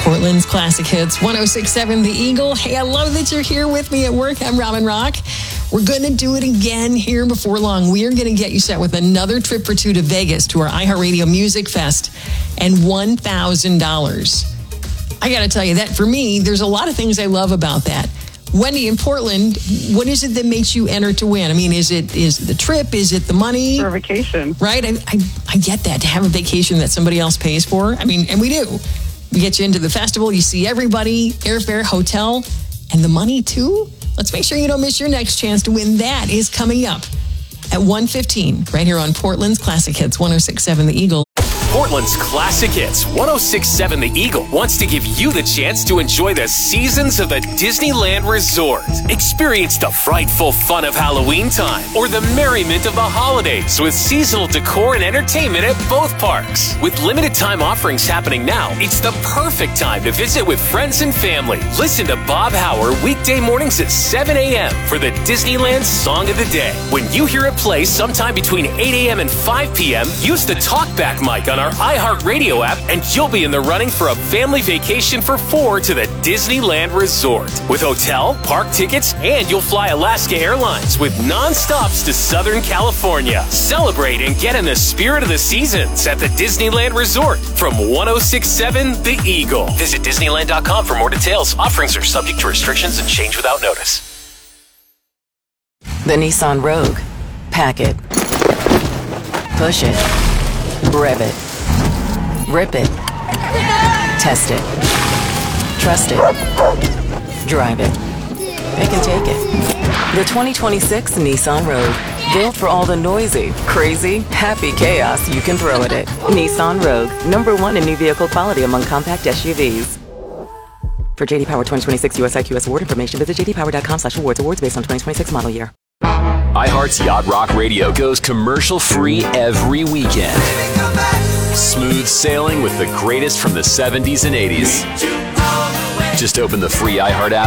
Portland's Classic Hits, 106.7 The Eagle. Hey, I love that you're here with me at work. I'm Robin Rock. We're going to do it again here before long. We are going to get you set with another trip for two to Vegas to our iHeartRadio Music Fest and $1,000. I got to tell you that for me, there's a lot of things I love about that. Wendy, in Portland, what is it that makes you enter to win? I mean, is it the trip? Is it the money? For a vacation. Right? I get that, to have a vacation that somebody else pays for. I mean, and we do. We get you into the festival, you see everybody, airfare, hotel, and the money too. Let's make sure you don't miss your next chance to win. That is coming up at 1:15 right here on Portland's Classic Hits, 106.7 The Eagle. Portland's Classic Hits, 106.7 The Eagle wants to give you the chance to enjoy the seasons of the Disneyland Resort. Experience the frightful fun of Halloween time or the merriment of the holidays with seasonal decor and entertainment at both parks. With limited time offerings happening now, it's the perfect time to visit with friends and family. Listen to Bob Hauer weekday mornings at 7 a.m. for the Disneyland Song of the Day. When you hear it play sometime between 8 a.m. and 5 p.m., use the talkback mic on our iHeartRadio app, and you'll be in the running for a family vacation for four to the Disneyland Resort. With hotel, park tickets, and you'll fly Alaska Airlines with non-stops to Southern California. Celebrate and get in the spirit of the seasons at the Disneyland Resort from 106.7 The Eagle. Visit Disneyland.com for more details. Offerings are subject to restrictions and change without notice. The Nissan Rogue. Pack it. Push it. Rev it. Rip it. Test it. Trust it. Drive it. Pick and take it. The 2026 Nissan Rogue. Built for all the noisy, crazy, happy chaos you can throw at it. Nissan Rogue. #1 in new vehicle quality among compact SUVs. For JD Power 2026 US IQS award information, visit jdpower.com/awards. Awards based on 2026 model year. iHeart's Yacht Rock Radio goes commercial-free every weekend. Smooth sailing with the greatest from the 70s and 80s. Just open the free iHeart app